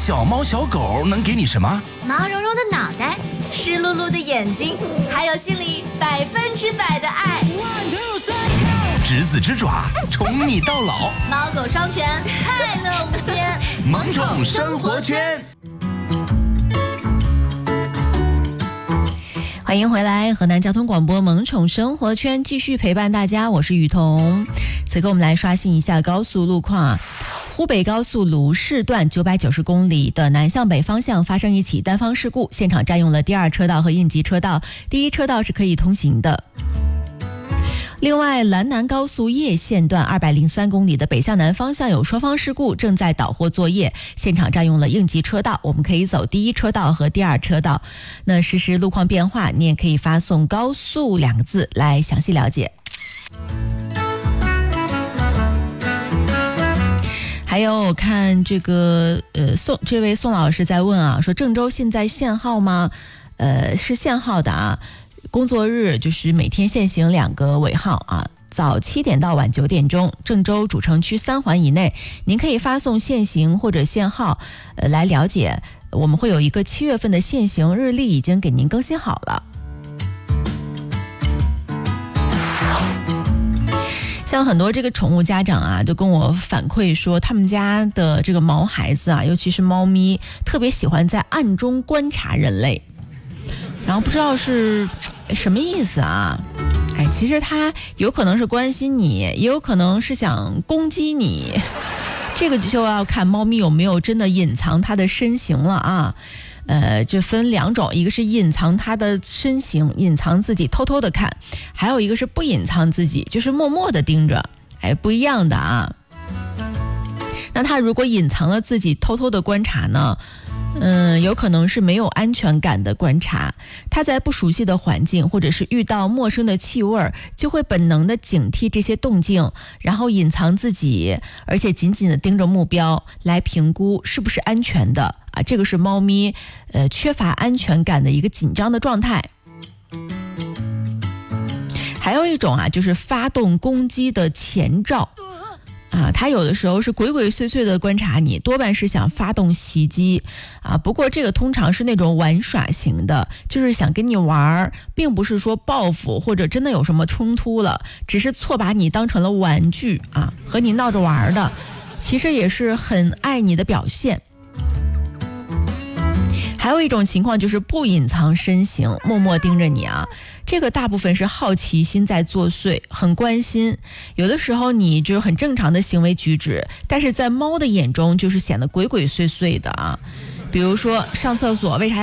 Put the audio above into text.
小猫小狗能给你什么？ 毛茸茸的脑袋，湿漉漉的眼睛，还有心里100%的爱。 执子之爪，宠你到老。 猫狗双全，快乐无边。 萌宠生活圈。 欢迎回来，河南交通广播萌宠生活圈继续陪伴大家，我是雨桐。此刻我们来刷新一下高速路况啊。湖北高速鲁市段990公里的南向北方向发生一起单方事故，现场占用了第二车道和应急车道，第一车道是可以通行的。另外，兰南高速叶县段203公里的北向南方向有双方事故，正在导货作业，现场占用了应急车道，我们可以走第一车道和第二车道。那实时路况变化，你也可以发送高速2个字来详细了解。还有我看这个这位宋老师在问啊，说郑州现在限号吗？是限号的啊。工作日就是每天限行2个尾号啊，早7点到晚9点钟，郑州主城区3环以内，您可以发送限行或者限号来了解。我们会有一个7月份的限行日历已经给您更新好了。像很多这个宠物家长啊，就跟我反馈说，他们家的这个毛孩子啊，尤其是猫咪，特别喜欢在暗中观察人类。然后不知道是什么意思啊？其实他有可能是关心你，也有可能是想攻击你。这个就要看猫咪有没有真的隐藏它的身形了啊。就分2种，一个是隐藏它的身形，隐藏自己偷偷的看，还有一个是不隐藏自己，就是默默的盯着。不一样的啊。那他如果隐藏了自己偷偷的观察呢？有可能是没有安全感的观察，他在不熟悉的环境或者是遇到陌生的气味，就会本能的警惕这些动静，然后隐藏自己，而且紧紧的盯着目标来评估是不是安全的啊。这个是猫咪缺乏安全感的一个紧张的状态。还有一种啊，就是发动攻击的前兆。他有的时候是鬼鬼祟祟的观察你，多半是想发动袭击啊。不过这个通常是那种玩耍型的，就是想跟你玩，并不是说报复或者真的有什么冲突了，只是错把你当成了玩具啊，和你闹着玩的，其实也是很爱你的表现。还有一种情况就是不隐藏身形，默默盯着你啊。这个大部分是好奇心在作祟，很关心。有的时候你就是很正常的行为举止，但是在猫的眼中就是显得鬼鬼祟祟的啊。比如说上厕所为啥